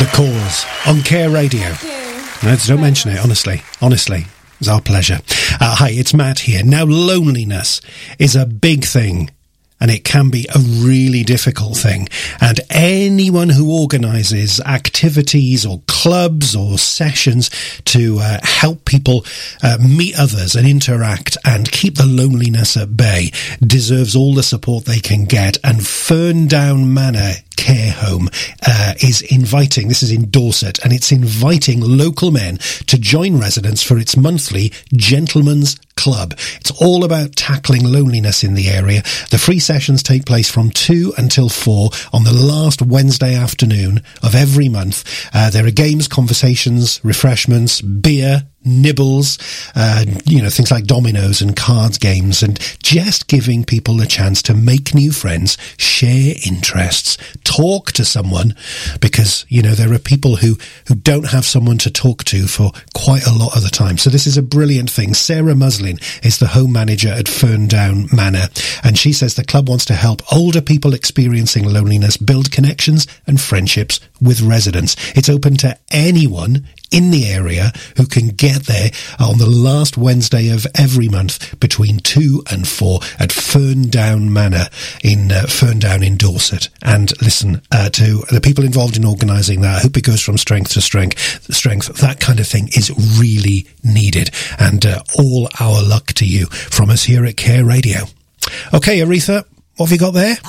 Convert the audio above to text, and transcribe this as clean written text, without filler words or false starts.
The Cause on Care Radio. No, don't mention it, honestly. Honestly, it's our pleasure. Hi, it's Matt here. Now, loneliness is a big thing, and it can be a really difficult thing. And anyone who organises activities or clubs or sessions to help people meet others and interact and keep the loneliness at bay deserves all the support they can get. And Ferndown Manor Care Home is inviting, this is in Dorset, and it's inviting local men to join residents for its monthly Gentlemen's Club. It's all about tackling loneliness in the area. The free sessions take place from 2 until 4 on the last Wednesday afternoon of every month. There are games, conversations, refreshments, beer, nibbles, things like dominoes and cards games, and just giving people a chance to make new friends, share interests, talk to someone, because, there are people who don't have someone to talk to for quite a lot of the time. So this is a brilliant thing. Sarah Muslin is the home manager at Ferndown Manor, and she says the club wants to help older people experiencing loneliness build connections and friendships with residents. It's open to anyone in the area who can get there on the last Wednesday of every month between 2 and 4 at Ferndown Manor in Ferndown in Dorset. And listen, to the people involved in organising that, I hope it goes from strength to strength. That kind of thing is really needed. And all our luck to you from us here at Care Radio. Okay, Aretha, what have you got there?